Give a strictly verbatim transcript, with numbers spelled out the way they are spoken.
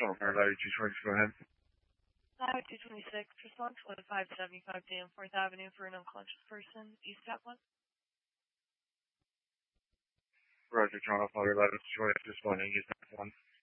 Toronto Fire Ladder two twenty-six, go ahead. Ladder two twenty-six, response one five seventy-five Danforth Avenue for an unconscious person, East Kaplan. Roger, Toronto Fire Ladder two twenty-six, responding, East Kaplan.